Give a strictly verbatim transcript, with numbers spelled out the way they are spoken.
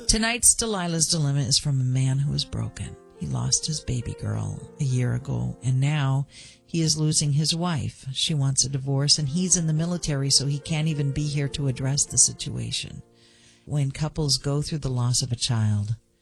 Tonight's Delilah's Dilemma is from a man who is broken. He lost his baby girl a year ago, and now he is losing his wife. She wants a divorce, and he's in the military, so he can't even be here to address the situation. When couples go through the loss of a child,